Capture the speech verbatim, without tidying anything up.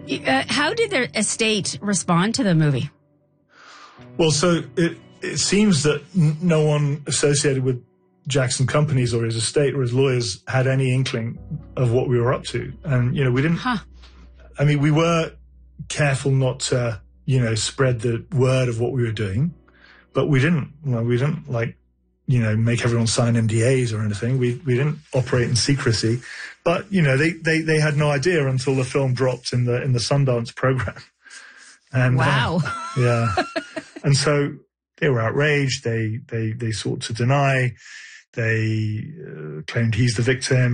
Uh, how did their estate respond to the movie? Well, so it, it seems that n- no one associated with Jackson Companies or his estate or his lawyers had any inkling of what we were up to. And, you know, we didn't, huh. I mean, we were careful not to, you know, spread the word of what we were doing, but we didn't, you know, we didn't like, you know, make everyone sign N D As or anything. We we didn't operate in secrecy, but, you know, they, they, they had no idea until the film dropped in the, in the Sundance program. And, wow. Uh, yeah. And so they were outraged. They, they, they sought to deny. They uh, claimed he's the victim.